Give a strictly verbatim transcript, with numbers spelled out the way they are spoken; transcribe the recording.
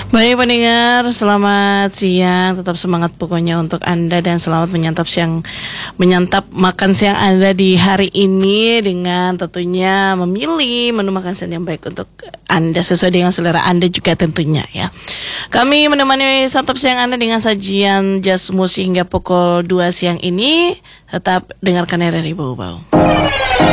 Baik pendengar, selamat siang. Tetap semangat pokoknya untuk Anda dan selamat menyantap siang, menyantap makan siang Anda di hari ini dengan tentunya memilih menu makan siang yang baik untuk Anda sesuai dengan selera Anda juga tentunya ya. Kami menemani santap siang Anda dengan sajian jazz musik hingga pukul dua siang ini. Tetap dengarkan R R I Bau Bau.